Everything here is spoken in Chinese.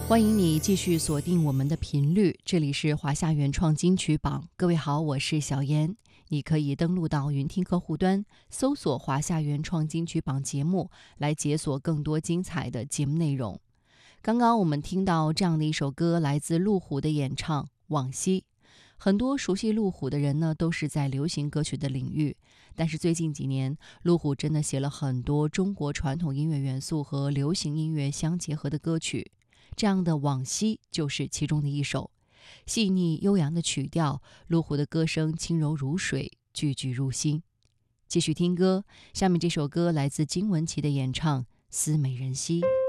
欢迎你继续锁定我们的频率，这里是华夏原创金曲榜。各位好，我是小妍。你可以登录到云听客户端，搜索华夏原创金曲榜节目，来解锁更多精彩的节目内容。刚刚我们听到这样的一首歌，来自陆虎的演唱《往昔》。很多熟悉陆虎的人呢，都是在流行歌曲的领域，但是最近几年，陆虎真的写了很多中国传统音乐元素和流行音乐相结合的歌曲。这样的《往昔》就是其中的一首，细腻悠扬的曲调，陆虎的歌声轻柔如水，句句入心。继续听歌，下面这首歌来自金玟岐的演唱《思美人兮》。